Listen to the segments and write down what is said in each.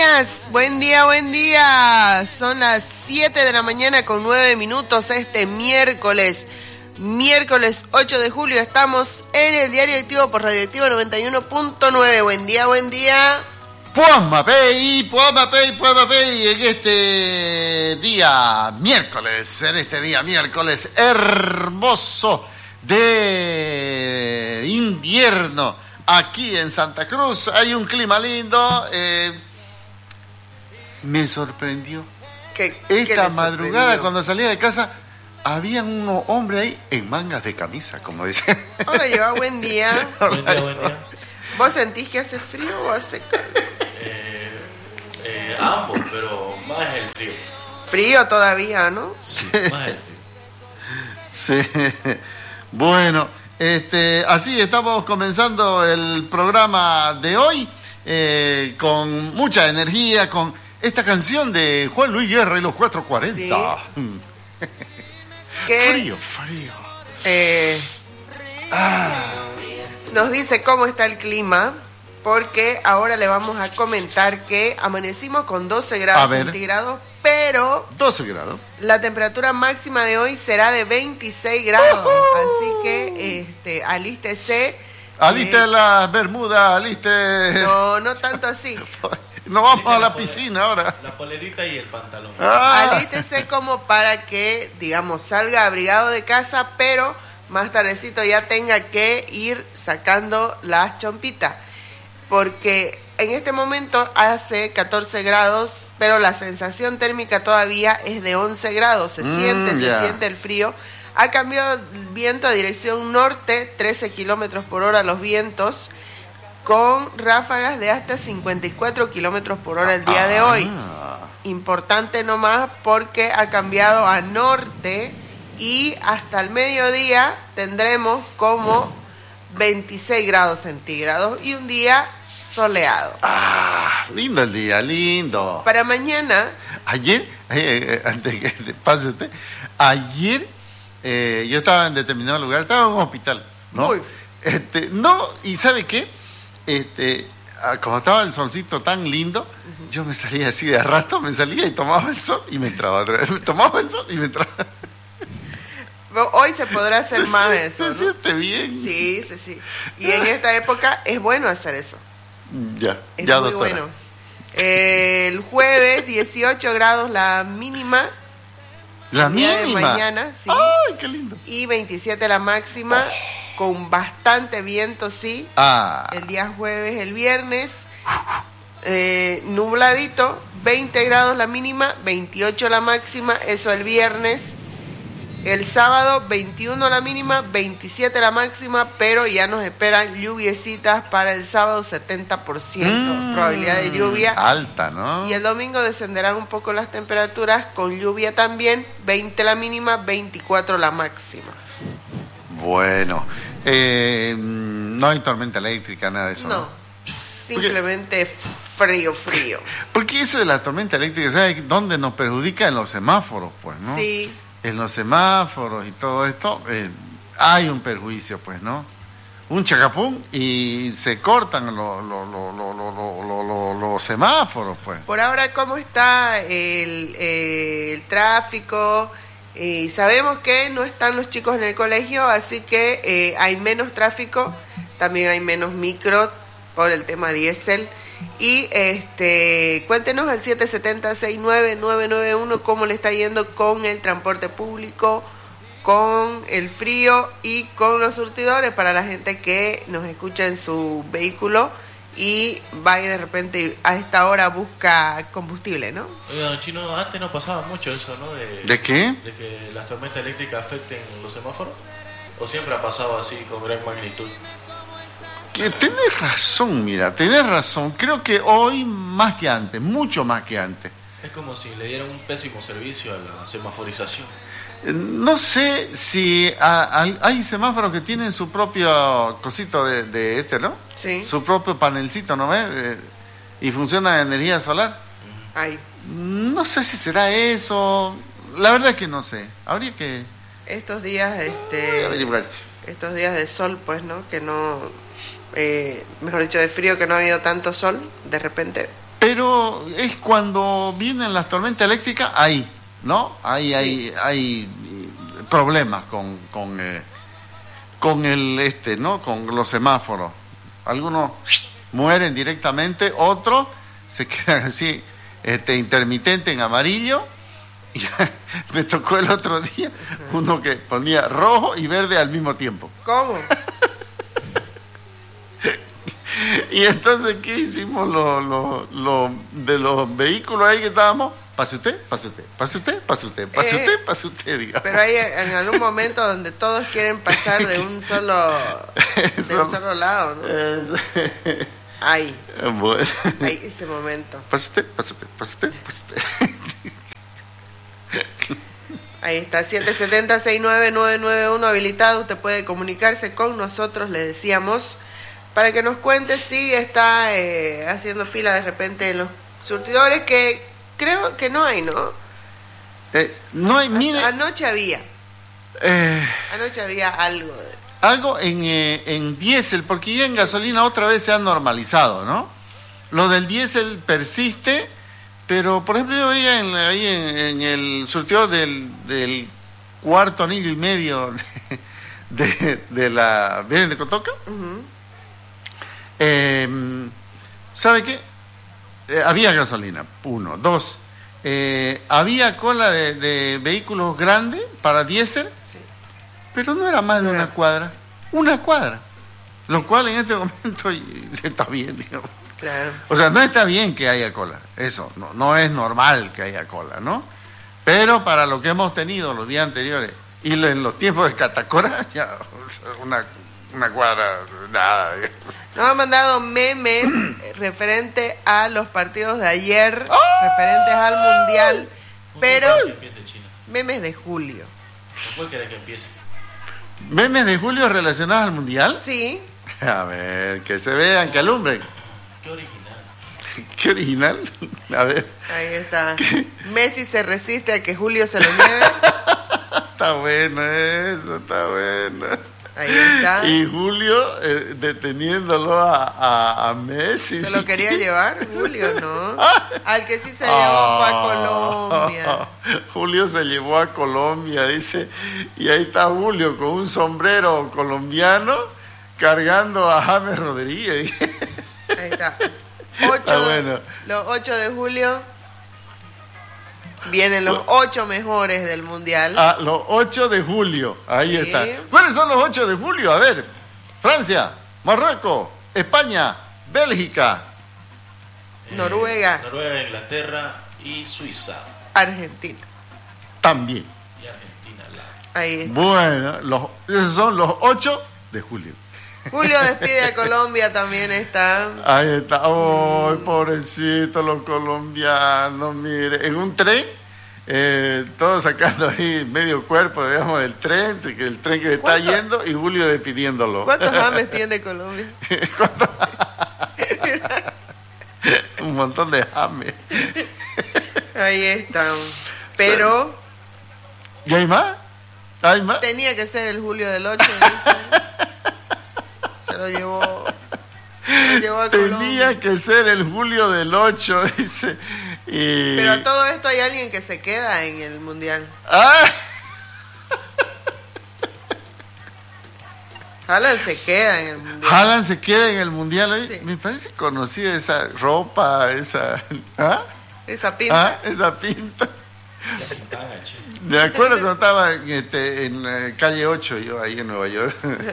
buen día, buen día. Son las 7 de la mañana con 9 minutos este miércoles 8 de julio. Estamos en el Diario Activo por Radioactivo 91.9. Buen día, buen día. Puamapey, en este día miércoles, hermoso de invierno, aquí en Santa Cruz hay un clima lindo. Me sorprendió esta madrugada cuando salía de casa. Había unos hombres ahí en mangas de camisa, como dicen. Hola, lleva buen día. Buen día. ¿Vos sentís que hace frío o hace calor? Ambos, pero más el frío. Frío todavía, ¿no? Sí, más el frío. Sí. Bueno, así estamos comenzando el programa de hoy con mucha energía, con esta canción de Juan Luis Guerra y los 440. Sí. Frío. Nos dice cómo está el clima, porque ahora le vamos a comentar que amanecimos con 12 grados centígrados, pero 12 grados. La temperatura máxima de hoy será de 26 grados, así que alístese. Aliste las bermudas, aliste... No tanto así. No vamos a la piscina ahora. La polerita y el pantalón. Alístese como para que, digamos, salga abrigado de casa, pero más tardecito ya tenga que ir sacando las chompitas. Porque en este momento hace 14 grados, pero la sensación térmica todavía es de 11 grados. Se siente el frío. Ha cambiado el viento a dirección norte, 13 kilómetros por hora los vientos, con ráfagas de hasta 54 kilómetros por hora el día de hoy. Importante nomás porque ha cambiado a norte y hasta el mediodía tendremos como 26 grados centígrados y un día soleado. Lindo el día, lindo. Para mañana... Ayer, antes que pase usted, ayer yo estaba en determinado lugar, estaba en un hospital, ¿no? No, y ¿sabe qué? Como estaba el solcito tan lindo, yo me salía así de rato, me salía y tomaba el sol y me entraba otra vez. Tomaba el sol y me entraba. Hoy se podrá hacer más eso, ¿no? Se siente bien. Sí. Y en esta época es bueno hacer eso. Ya, muy doctora. Bueno. El jueves 18 grados la mínima. La mínima. De mañana, sí. Ay, qué lindo. Y 27 la máxima, con bastante viento, sí. El día jueves, el viernes, nubladito, 20 grados la mínima, 28 la máxima, eso el viernes. El sábado 21 la mínima, 27 la máxima, pero ya nos esperan lluviecitas para el sábado, 70% probabilidad de lluvia. Alta, ¿no? Y el domingo descenderán un poco las temperaturas con lluvia también, 20 la mínima, 24 la máxima. Bueno, no hay tormenta eléctrica, nada de eso. No, simplemente frío. Porque eso de la tormenta eléctrica, ¿sabes dónde nos perjudica? En los semáforos, pues, ¿no? Sí. En los semáforos y todo esto, hay un perjuicio, pues, ¿no? Un chacapún y se cortan los semáforos, pues. Por ahora, ¿cómo está el tráfico? Sabemos que no están los chicos en el colegio, así que hay menos tráfico, también hay menos micro por el tema diésel. Y cuéntenos al 770-69991 cómo le está yendo con el transporte público, con el frío y con los surtidores para la gente que nos escucha en su vehículo y va y de repente a esta hora busca combustible, ¿no? Oiga, Chino, antes no pasaba mucho eso, ¿no? ¿De qué? De que las tormentas eléctricas afecten los semáforos. ¿O siempre ha pasado así con gran magnitud? Tenés razón, tenés razón. Creo que hoy más que antes, mucho más que antes. Es como si le dieran un pésimo servicio a la semaforización. No sé si hay semáforos que tienen su propio cosito de ¿no? Sí. Su propio panelcito, ¿no ves? Y funciona de energía solar. Ay. No sé si será eso. La verdad es que no sé. Habría que... Estos días, estos días de sol, pues, ¿no? Que no... mejor dicho, de frío, que no ha habido tanto sol, de repente Pero es cuando vienen las tormentas eléctricas, ahí, ¿no? Ahí hay problemas con ¿no? Con los semáforos. Algunos mueren directamente, otros se quedan así, intermitente en amarillo. Y me tocó el otro día uno que ponía rojo y verde al mismo tiempo. ¿Cómo? Y entonces, ¿qué hicimos de los vehículos ahí que estábamos? Pase usted, pase usted, pase usted, pase usted, pase usted, pase usted, digamos. Pero hay en algún momento donde todos quieren pasar de un solo lado, ¿no? Ahí. Bueno. Ahí, ese momento. Pase usted, pase usted, pase usted, pase usted. Ahí está, 770-69991 habilitado. Usted puede comunicarse con nosotros, le decíamos, para que nos cuente si está haciendo fila de repente en los surtidores, que creo que no hay, ¿no? No hay, mire. Anoche había algo. Algo en diésel, porque ya en gasolina otra vez se ha normalizado, ¿no? Lo del diésel persiste, pero por ejemplo yo veía ahí en el surtidor del cuarto anillo y medio de la ¿vienen de Cotoca? Uh-huh. ¿Sabe qué? Había gasolina, 1, 2. Había cola de vehículos grandes para diésel, Sí. pero no era más de una cuadra. Una cuadra. Lo cual en este momento está bien, digamos. Claro. O sea, no está bien que haya cola. Eso, no es normal que haya cola, ¿no? Pero para lo que hemos tenido los días anteriores y en los tiempos de Catacora, ya una cuadra, nada. Nos han mandado memes referente a los partidos de ayer, referentes al Mundial, pero Que empiece China. memes de julio. ¿Cuál quiere que empiece? ¿Memes de julio relacionados al Mundial? Sí, A ver, que se vean, que alumbren. Qué original. ¿Qué original? A ver. ahí está. Messi se resiste a que Julio se lo lleve. Está bueno eso, está bueno. Ahí está. Y Julio deteniéndolo a Messi. ¿Se lo quería llevar Julio, no? Al que sí se llevó fue a Colombia. Julio se llevó a Colombia, dice. Y ahí está Julio con un sombrero colombiano cargando a James Rodríguez. Ahí está. Bueno. Los 8 de julio vienen los 8 mejores del Mundial. Los 8 de julio, ahí Sí. está. ¿Cuáles son los 8 de julio? A ver, Francia, Marruecos, España, Bélgica. Noruega, Inglaterra y Suiza. Argentina. También. Y Argentina al lado. Ahí está. Bueno, esos son los 8 de julio. Julio despide a Colombia, también está. Ahí está. ¡Oh, pobrecito los colombianos! Mire, en un tren, todos sacando ahí medio cuerpo, digamos, del tren, que el tren que está yendo, y Julio despidiéndolo. ¿Cuántos James tiene Colombia? Un montón de James. Ahí están. Pero ¿Y hay más? ¿Hay más? tenía que ser el Julio del 8, dice. Se lo llevó a Colombia. Tenía que ser el Julio del 8, dice. Y... Pero a todo esto hay alguien que se queda en el Mundial. ¡Ah! Haaland se queda en el Mundial. Haaland se queda en el Mundial hoy. Sí. Me parece conocida esa ropa, esa... ¿Ah? Esa pinta. Esa pinta. La pintana, che. Me acuerdo cuando estaba en calle 8, yo ahí en Nueva York.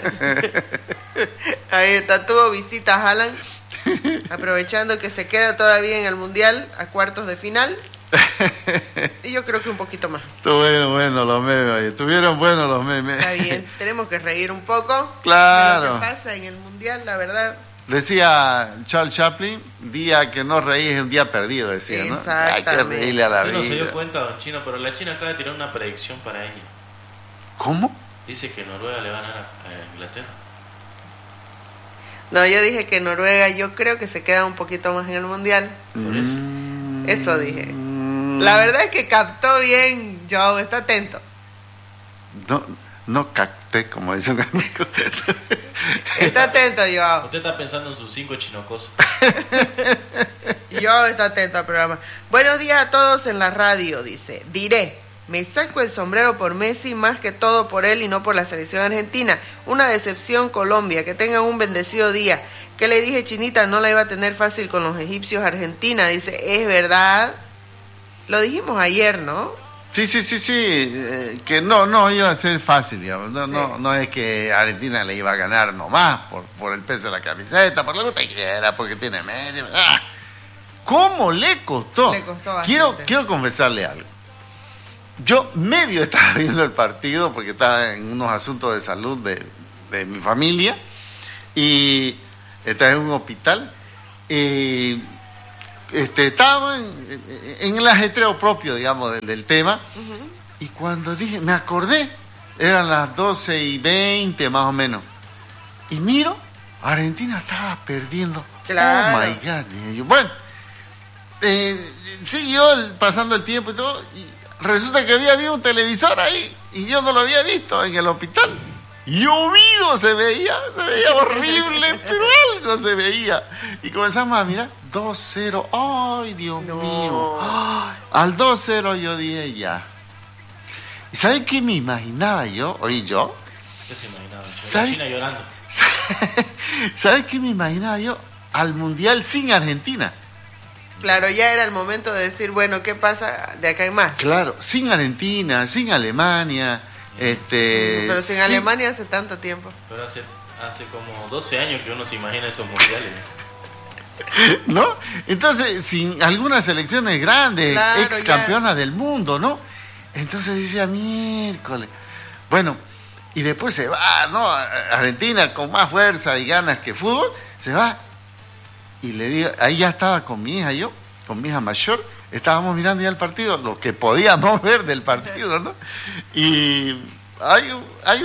Ahí está, tuvo visita a Haaland, aprovechando que se queda todavía en el Mundial a cuartos de final. Y yo creo que un poquito más. Estuvieron buenos los memes, ahí. Estuvieron buenos los memes. Está bien, tenemos que reír un poco Claro. de lo que pasa en el Mundial, la verdad. Decía Charles Chaplin, día que no reí es un día perdido, decía, ¿no? Hay que Exactamente. reírle a la Usted no se dio vida. cuenta, don Chino, pero la China acaba de tirar una predicción para ella. ¿Cómo? Dice que Noruega le va a ganar a Inglaterra. No, yo dije que Noruega, yo creo que se queda un poquito más en el Mundial. Por eso. Eso dije. La verdad es que captó bien, Joao, está atento. No capté, como dice un amigo. Está atento, Joao. Usted está pensando en sus 5 chinocos. Yo estoy atento al programa. Buenos días a todos en la radio, dice. Diré, me saco el sombrero por Messi, más que todo por él y no por la selección argentina. Una decepción Colombia, que tengan un bendecido día. ¿Qué le dije, Chinita? No la iba a tener fácil con los egipcios Argentina. Dice, es verdad. Lo dijimos ayer, ¿no? Sí, que no iba a ser fácil, digamos. No es que Argentina le iba a ganar nomás por el peso de la camiseta, por lo que usted quiera, porque tiene medio. ¿Cómo le costó? Le costó bastante. Quiero confesarle algo. Yo medio estaba viendo el partido porque estaba en unos asuntos de salud de mi familia y estaba en un hospital. Estaba en el ajetreo propio, digamos, del tema. Uh-huh. Y cuando dije, me acordé, eran las 12:20 más o menos. Y miro, Argentina estaba perdiendo. Claro. Oh my God. Y yo, bueno, siguió pasando el tiempo y todo. Y resulta que había habido un televisor ahí y yo no lo había visto en el hospital. Llovido se veía horrible, pero algo se veía. Y comenzamos a mirar, 2-0, ¡ay, Dios mío! ¡Ay! Al 2-0 yo dije ya. ¿Y sabes qué me imaginaba yo? ¿Qué se imaginaba? La China llorando. ¿Sabes qué me imaginaba yo? Al Mundial sin Argentina. Claro, ya era el momento de decir, bueno, ¿qué pasa de acá en más? Claro, sin Argentina, sin Alemania. Pero sin Alemania hace tanto tiempo. Pero hace como 12 años que uno se imagina esos mundiales. ¿No? Entonces, sin algunas selecciones grandes, claro, ex campeonas del mundo, ¿no? Entonces decía, miércoles. Bueno, y después se va, ¿no? Argentina con más fuerza y ganas que fútbol, se va. Y le digo, ahí ya estaba con mi hija, con mi hija mayor, estábamos mirando ya el partido, lo que podíamos ver del partido, ¿no? Y hay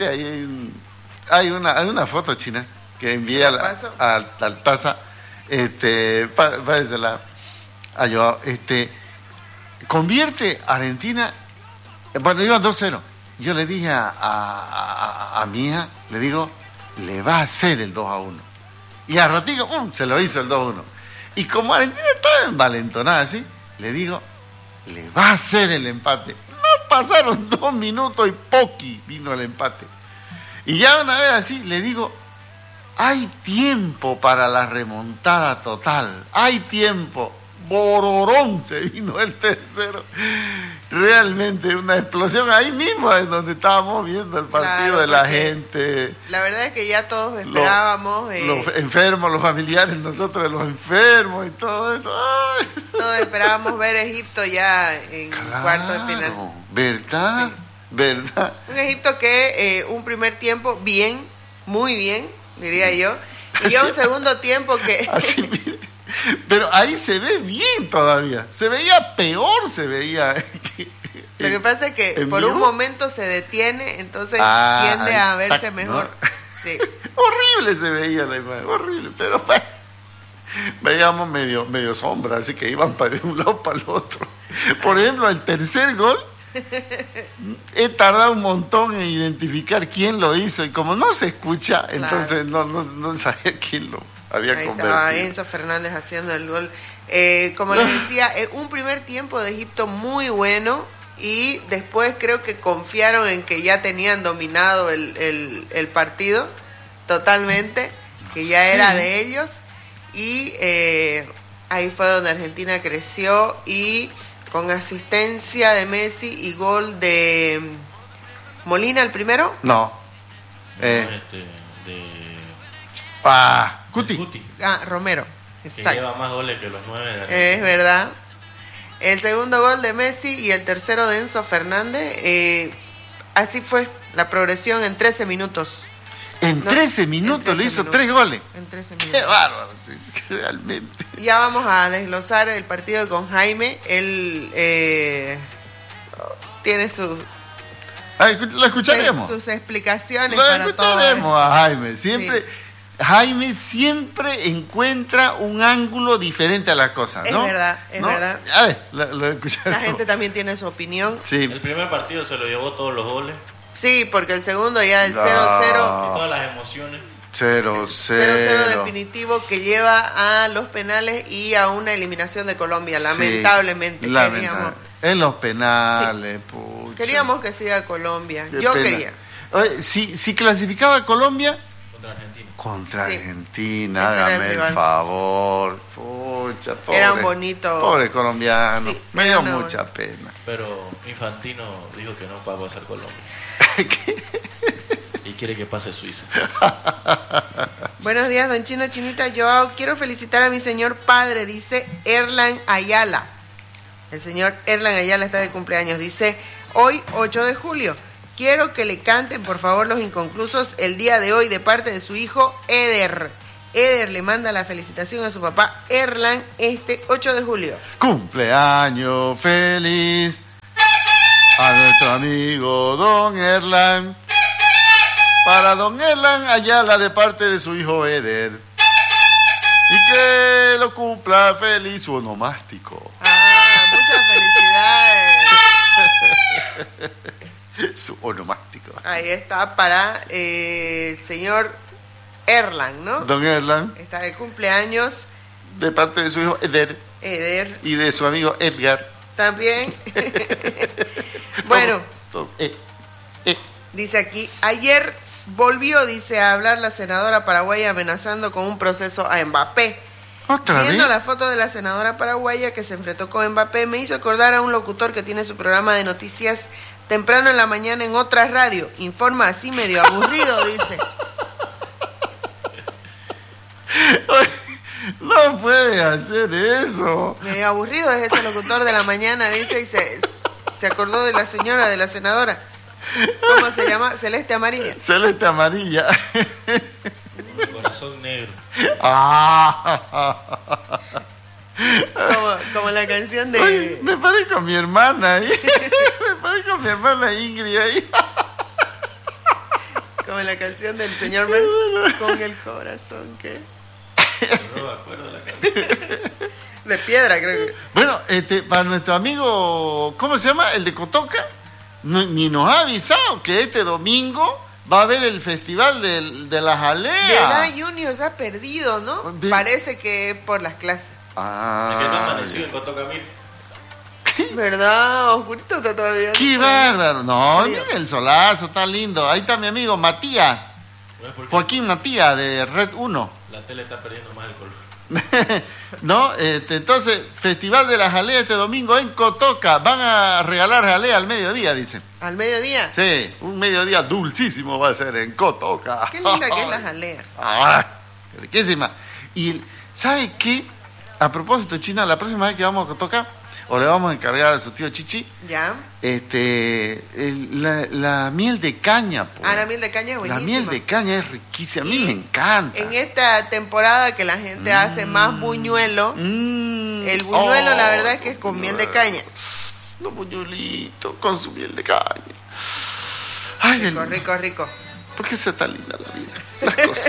una foto china que envié a Taza, páresela a yo, convierte Argentina, bueno, iban 2-0. Yo le dije a mi hija, le digo, le va a hacer el 2-1. Y a ratito, se lo hizo el 2-1. Y como Argentina estaba envalentonada así, le digo, le va a hacer el empate. No pasaron 2 minutos y poqui vino el empate. Y ya una vez así, le digo, hay tiempo para la remontada total. Hay tiempo. Bororón se vino el tercero. Realmente una explosión ahí mismo en donde estábamos viendo el partido, claro, de la gente. La verdad es que ya todos esperábamos. Los enfermos, los familiares, nosotros los enfermos y todo eso. ¡Ay! Todos esperábamos ver Egipto ya en cuarto de final. ¿Verdad? Sí. ¿Verdad? Un Egipto que un primer tiempo bien, muy bien, diría yo. Y ya un segundo tiempo que... Así mismo. Pero ahí se ve bien todavía. Se veía peor, se veía. Lo que pasa es que por un momento se detiene, entonces tiende a verse mejor. ¿No? Sí. Horrible se veía la imagen, horrible, pero bueno, veíamos medio sombra, así que iban de un lado para el otro. Por ejemplo, el tercer gol, he tardado un montón en identificar quién lo hizo, y como no se escucha, entonces no sabía quién lo había convertido. Estaba Enzo Fernández haciendo el gol. Como les decía, un primer tiempo de Egipto muy bueno, y después creo que confiaron en que ya tenían dominado el partido totalmente, que ya era de ellos, y ahí fue donde Argentina creció, y con asistencia de Messi y gol de Molina el primero. Cuti. Romero. Exacto. Que lleva más goles que los 9 de Argentina. Es verdad. El segundo gol de Messi y el tercero de Enzo Fernández. Así fue la progresión en 13 minutos. En 13 minutos le hizo 3 goles. En 13 minutos. Qué bárbaro, realmente. Ya vamos a desglosar el partido con Jaime. Él tiene sus... ¿Lo escucharemos? Sus explicaciones para todo. Lo escucharemos a Jaime. Siempre... Sí. Jaime siempre encuentra un ángulo diferente a las cosas, ¿no? Es verdad, ¿no? Verdad. A ver, lo escucharemos. La gente también tiene su opinión. Sí. El primer partido se lo llevó todos los goles. Sí, porque el segundo ya el 0-0. Y todas las emociones. 0-0 definitivo que lleva a los penales y a una eliminación de Colombia, lamentablemente. En los penales, sí. Queríamos que siga Colombia. Qué Yo pena. quería. Oye, si clasificaba Colombia contra Sí. Argentina, Ese era hágame el el rival. favor. Pucha, pobre, Era un bonito. Pobre colombiano. Sí, me dio era mucha una- pena. Pero Infantino dijo que no va a pasar Colombia. Y quiere que pase Suiza. Buenos días, don Chino, Chinita. Yo quiero felicitar a mi señor padre, dice Erlan Ayala. El señor Erlan Ayala está de cumpleaños. Dice, hoy 8 de julio, quiero que le canten por favor Los Inconclusos el día de hoy de parte de su hijo Eder. Eder le manda la felicitación a su papá Erlan este 8 de julio. Cumpleaños feliz a nuestro amigo don Erlan. Para don Erlan Ayala de parte de su hijo Eder. Y que lo cumpla feliz su onomástico. Muchas felicidades. Su onomástico. Ahí está para el señor Erlan, ¿no? Don Erlan, Está de cumpleaños de parte de su hijo Eder Eder y de su amigo Edgar. también. Bueno, Todo. dice aquí, ayer volvió, dice, a hablar la senadora paraguaya amenazando con un proceso a Mbappé. ¿Otra Viendo vez? la foto de la senadora paraguaya que se enfrentó con Mbappé, me hizo acordar a un locutor que tiene su programa de noticias temprano en la mañana en otra radio. Informa así medio aburrido, dice. No puede hacer eso. Medio aburrido es ese locutor de la mañana, dice, y se acordó de la señora, de la senadora. ¿Cómo se llama? Celeste Amarilla. Celeste amarilla. Corazón negro. Como la canción de... Ay, me parezco a mi hermana ahí. Me parezco a mi hermana Ingrid ahí. Como la canción del señor Burns, con el corazón que... No me acuerdo de la canción. De piedra, creo que... Bueno, para nuestro amigo, ¿cómo se llama? El de Cotoca, ni nos ha avisado que este domingo va a haber el festival de la jalea. ¿Verdad? Junior se ha perdido, ¿no? Bien. Parece que es por las clases. Es que no amaneció en Cotocamil. ¿Verdad? Oscurito está todavía. ¡Qué bárbaro! No, Frío. mira el solazo, está lindo. Ahí está mi amigo Matías, ¿No es porque Joaquín Matías de Red 1. la tele está perdiendo más el color? ¿No? Entonces, Festival de la Jalea este domingo en Cotoca. Van a regalar jalea al mediodía, dicen. ¿Al mediodía? Sí, un mediodía dulcísimo va a ser en Cotoca. Qué linda que es la jalea. ¡Ah! Riquísima. Y, ¿sabe qué? A propósito, China, la próxima vez que vamos a Cotoca, o le vamos a encargar a su tío Chichi, ¿Ya? la miel de caña. Pues. La miel de caña es buenísima. La miel de caña es riquísima, a mí Y me encanta. En esta temporada que la gente hace más buñuelo, el buñuelo la verdad es que es con miel de caña. Los buñuelitos con su miel de caña. Ay, Rico, rico, rico. ¿Por qué se tan linda la vida? Las cosas.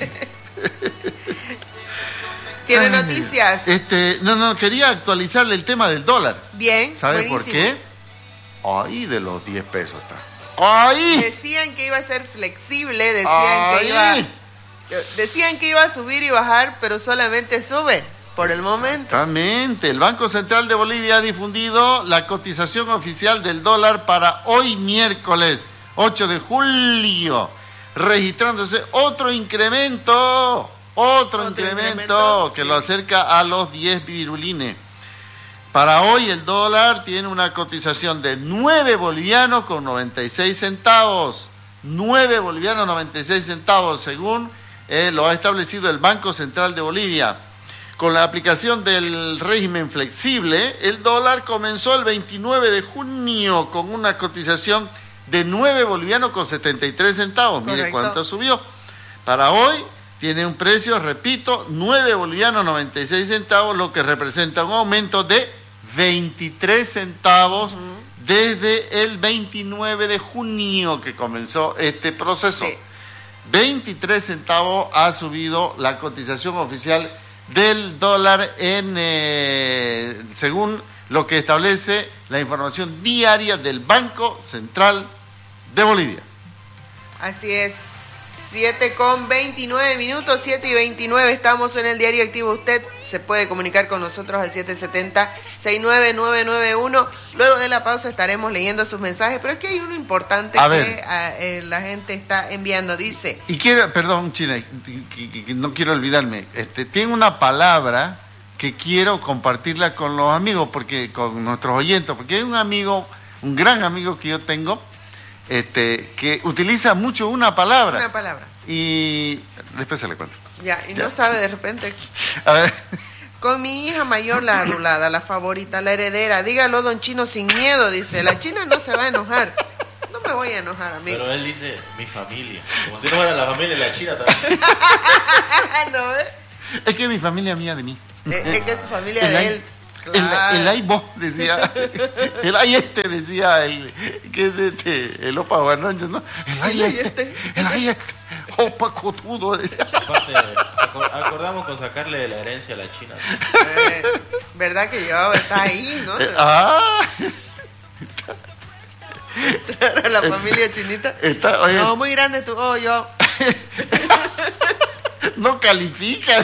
¿Tiene Ay, noticias? No, quería actualizarle el tema del dólar. Bien, ¿Sabe buenísimo. por qué? Ahí de los 10 pesos está. ¡Ahí! Decían que iba a ser flexible, ¡Ahí! decían que iba a subir y bajar, pero solamente sube por el momento. Exactamente. El Banco Central de Bolivia ha difundido la cotización oficial del dólar para hoy miércoles 8 de julio, registrándose otro incremento que sí. lo acerca a los 10 virulines. Para hoy el dólar tiene una cotización de 9 bolivianos con 96 centavos. 9 bolivianos 96 centavos, según lo ha establecido el Banco Central de Bolivia. Con la aplicación del régimen flexible, el dólar comenzó el 29 de junio con una cotización de 9 bolivianos con 73 centavos. Mire Correcto. cuánto subió. Para hoy tiene un precio, repito, 9 bolivianos 96 centavos, lo que representa un aumento de 23 centavos desde el 29 de junio que comenzó este proceso. Sí. 23 centavos ha subido la cotización oficial del dólar según lo que establece la información diaria del Banco Central de Bolivia. Así es. 7:29, 7:29, estamos en el Diario Activo. Usted se puede comunicar con nosotros al 770-69991. Luego de la pausa estaremos leyendo sus mensajes, pero es que hay uno importante que la gente está enviando, dice. Y quiero, perdón, China, que no quiero olvidarme, tiene una palabra que quiero compartirla con los amigos, porque con nuestros oyentes, porque hay un amigo, un gran amigo que yo tengo, que utiliza mucho una palabra. Una palabra. Y después se le cuento. Ya, y no sabe de repente. A ver. Con mi hija mayor, la adulada, la favorita, la heredera. Dígalo, don Chino, sin miedo, dice. La China no se va a enojar. No me voy a enojar, amigo. Pero él dice, mi familia. Como si no fuera la familia de la China también. ¿No ves? Es que mi familia mía de mí. Es que es su familia de él. Claro. El ay vos decía, el ay decía el opa guanoncho, ¿no? El ay opa cotudo decía. Aparte, acordamos con sacarle de la herencia a la China. ¿Verdad que yo está ahí, no? La familia chinita. Oye, no, muy grande tu yo. No califica.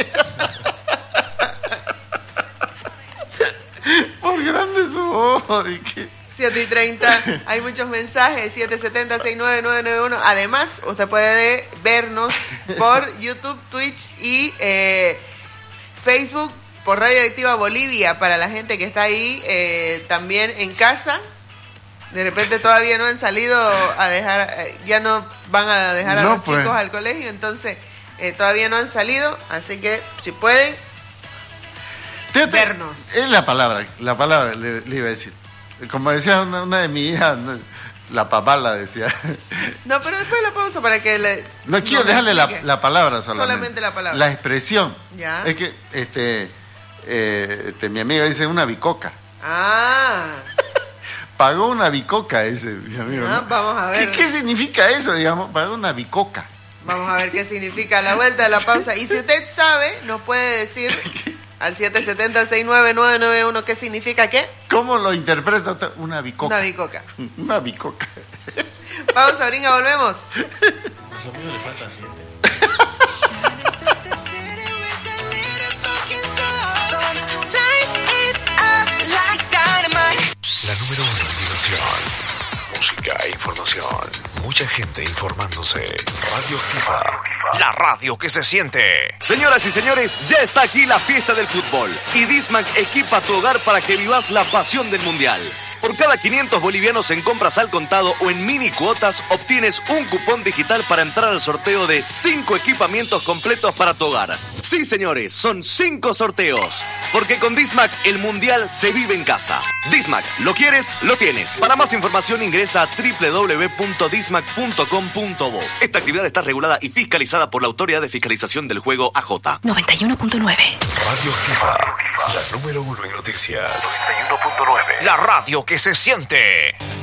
Por grande su ojo. 7:30, hay muchos mensajes. 770-69991. Además, usted puede vernos por YouTube, Twitch y Facebook, por Radio Activa Bolivia, para la gente que está ahí también en casa. De repente todavía no han salido a dejar, ya no van a dejar a los chicos al colegio, entonces todavía no han salido, así que si pueden vernos. Es la palabra le iba a decir. Como decía una de mis hijas, la papala decía. No, pero después la pausa para que le... No quiero dejarle la palabra solamente la palabra. La expresión. Ya. Es que mi amiga dice una bicoca. Pagó una bicoca ese, mi amigo. ¿No? Vamos a ver. ¿Qué significa eso, digamos? Pagó una bicoca. Vamos a ver qué significa a la vuelta de la pausa. Y si usted sabe, nos puede decir al 770-69991 qué significa qué. ¿Cómo lo interpreta usted? Una bicoca. Una bicoca. Una bicoca. Pausa, Bringa, volvemos. Los amigos le faltan gente. La número 1 en diversión, música e información. Mucha gente informándose. Radio Activa. La radio que se siente. Señoras y señores, ya está aquí la fiesta del fútbol. Y Dismac equipa tu hogar para que vivas la pasión del mundial. Por cada 500 bolivianos en compras al contado o en mini cuotas, obtienes un cupón digital para entrar al sorteo de 5 equipamientos completos para tu hogar. Sí, señores, son 5 sorteos. Porque con Dismac el mundial se vive en casa. Dismac, ¿lo quieres? Lo tienes. Para más información ingresa a www.dismac.com.bo. Esta actividad está regulada y fiscalizada por la Autoridad de Fiscalización del Juego AJ. 91.9. Radio Activa. La número 1 en noticias. 91.9. La radio que se siente.